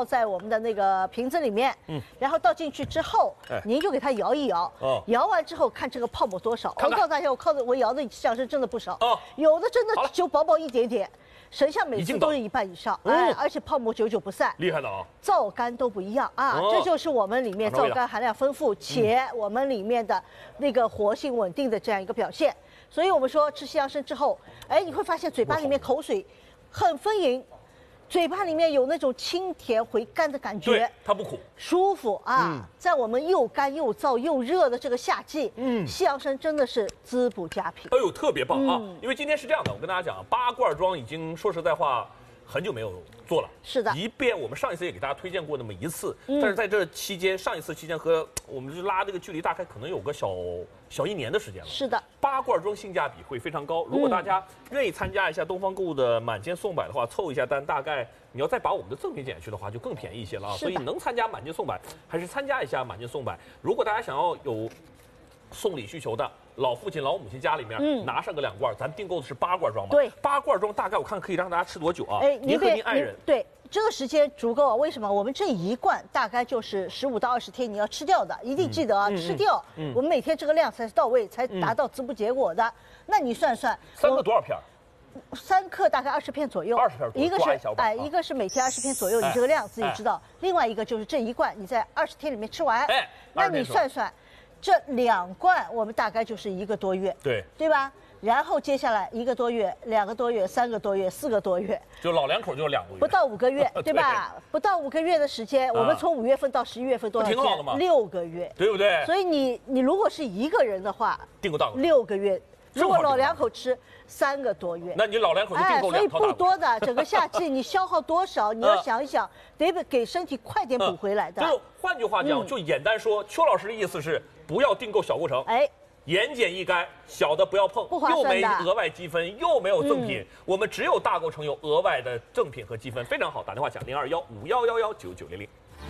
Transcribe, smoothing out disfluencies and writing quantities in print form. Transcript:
倒在我们的那个瓶子里面，然后倒进去之后，您就给它摇一摇，摇完之后看这个泡沫多少。我告诉大家，我摇的象声真的不少，有的真的就薄薄一点点。神像每次都是1半以上，而且泡沫久久不散， 厉害的啊！ 皂苷都不一样啊，这就是我们里面皂苷含量丰富，且我们里面的那个活性稳定的这样一个表现。所以我们说吃西洋参之后，你会发现嘴巴里面口水很丰盈。嘴巴里面有那种清甜回甘的感觉， 对，它不苦， 舒服啊！在我们又干又燥又热的这个夏季，西洋参真的是滋补佳品。 哎呦，特别棒啊！因为今天是这样的，我跟大家讲，八罐装已经说实在话很久没有做了， 是的， 即便我们上一次也给大家推荐过那么一次，但是在这期间，上一次期间和我们就拉这个距离大概可能有个小1年的时间了。 是的， 八罐装性价比会非常高。如果大家愿意参加一下东方购物的满减送百的话，凑一下单，大概你要再把我们的赠品减去的话，就更便宜一些了啊。所以能参加满减送百，还是参加一下满减送百。如果大家想要有送礼需求的，老父亲、老母亲家里面拿上个2罐，咱订购的是8罐装嘛？ 对 ，8罐装大概我看可以让大家吃多久啊？您和您爱人对。这个时间足够啊？为什么？我们这1罐大概就是15到20天你要吃掉的，一定记得啊，吃掉。我们每天这个量才是到位，才达到滋补结果的。那你算算 ，3个多少片 ？3克大概20片左右。 20片， 一个是每天20片左右，你这个量自己知道。另外一个就是这1罐你在20天里面吃完，那你算算，这2罐我们大概就是1个多月，对吧？然后接下来1个多月、2个多月、3个多月、4个多月， 就老2口就2个月， 不到5个月，对吧？不到5个月的时间，我们从5月份到11月份多少天？ 挺好的嘛 ，6个月， 对不对？ 所以你如果是1个人的话， 订个大 6个月。如果老2口吃3个多月， 那你老2口就订购2套大。 所以不多的，整个夏季你消耗多少，你要想一想，得给身体快点补回来的。 就是换句话讲，就简单说，邱老师的意思是不要订购小过程，言简意赅，小的不要碰，又没额外积分，又没有赠品，我们只有大购成有额外的赠品和积分，非常好。打电话抢0215111990。